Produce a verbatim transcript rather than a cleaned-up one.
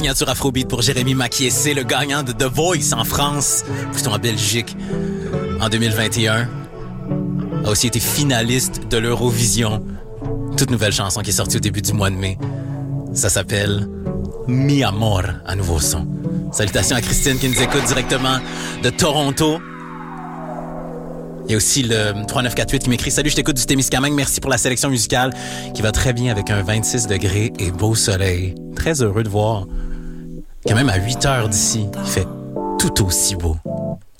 signature Afrobeat pour Jérémy Makiessé, le gagnant de The Voice en France, plutôt en Belgique, en deux mille vingt et un. A aussi été finaliste de l'Eurovision. Toute nouvelle chanson qui est sortie au début du mois de mai. Ça s'appelle Mi Amor, à nouveau son. Salutations à Christine qui nous écoute directement de Toronto. Il y a aussi le trois neuf quatre huit qui m'écrit « Salut, je t'écoute du Témiscamingue. Merci pour la sélection musicale qui va très bien avec un vingt-six degrés et beau soleil. » Très heureux de voir quand même à huit heures d'ici, il fait tout aussi beau.